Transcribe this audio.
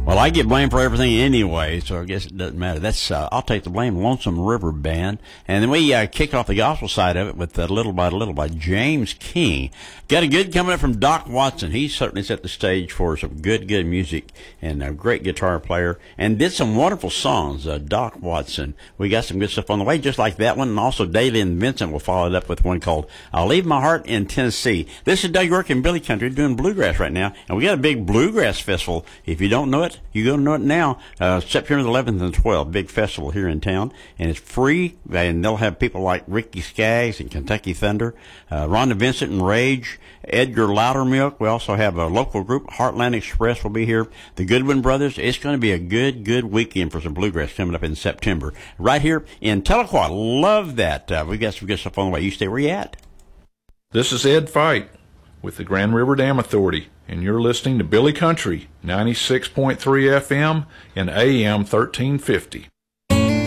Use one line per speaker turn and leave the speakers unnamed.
Well, I get blamed for everything anyway, so I guess it doesn't matter. That's I'll Take the Blame, Lonesome River Band. And then we kicked off the gospel side of it with Little by Little by James King. Got a good coming up from Doc Watson. He certainly set the stage for some good music and a great guitar player and did some wonderful songs. Doc Watson. We got some good stuff on the way, just like that one. And also Daly and Vincent will follow it up with one called I'll Leave My Heart in Tennessee. This is Doug York and Billy Country doing bluegrass right now. And we got a big bluegrass festival. If you don't know it, you're going to know it now. September the 11th and 12th, big festival here in town, and it's free, and they'll have people like Ricky Skaggs and Kentucky Thunder, Rhonda Vincent and Rage, Edgar Loudermilk. We also have a local group, Heartland Express will be here, the Goodwin Brothers. It's going to be a good weekend for some bluegrass coming up in September, right here in Tahlequah. Love that. We got some good stuff on the way. You stay where you at.
This is Ed Fight with the Grand River Dam Authority, and you're listening to Billy Country, 96.3 FM and AM 1350.